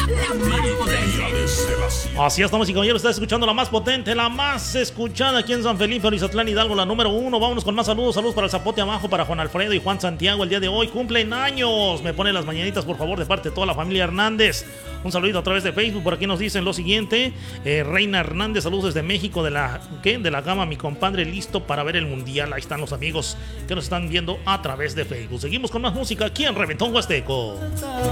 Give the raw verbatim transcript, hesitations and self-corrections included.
Así es, damas y caballeros, está escuchando la más potente, la más escuchada aquí en San Felipe, Olizatlán, Hidalgo, la número uno. Vámonos con más saludos, saludos para el Zapote abajo, para Juan Alfredo y Juan Santiago. El día de hoy cumplen años. Me ponen las mañanitas, por favor, de parte de toda la familia Hernández. Un saludito a través de Facebook. Por aquí nos dicen lo siguiente: eh, Reina Hernández, saludos desde México, de la ¿qué? de la gama, mi compadre, listo para ver el mundial. Ahí están los amigos que nos están viendo a través de Facebook. Seguimos con más música aquí en Reventón Huasteco.